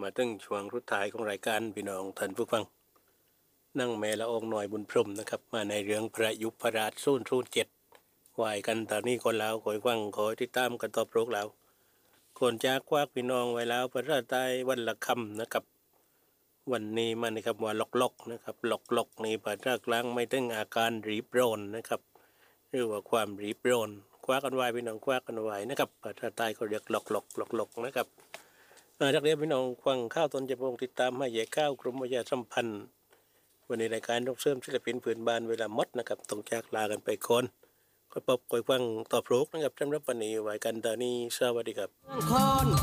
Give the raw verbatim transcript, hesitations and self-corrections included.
มาถึงช่วงสุดท้ายของรายการพี่น้องท่านผู้ฟังนั่งแม่ละองหน่อยบุญพรหมนะครับมาในเรื่องพระยุพราชศูนย์ศูนย์เจ็ดไหวกันตอนนี้คนแล้วคอยฟังคอยติดตามกันต่อโปรกแล้วคนจากควักพี่น้องไว้แล้วพระราชใต้วันละคำนะครับวันนี้มันนะครับว่าล็อกๆนะครับล็อกๆนี่พระราชกลางไม่ถึงอาการรีบร้อนนะครับหรือว่าความรีบร้อนควักกันไว้พี่น้องควักกันไว้นะครับพระราชใต้เขาเรียกล็อกๆล็อกๆนะครับจากนี้พี่น้องฟังข้าวตนจะพงติดตามให้แย่ข้าวกรมวิทยาสัมพันธ์วันนี้รายการต้องเสริมศิลปินพื้นบ้านเวลาหมดนะครับต้องจากลากันไปก่อนก็พบกันฟังต่อโปรกนะครับสำหรับวันนี้ไว้กันตอนนี้สวัสดีครับ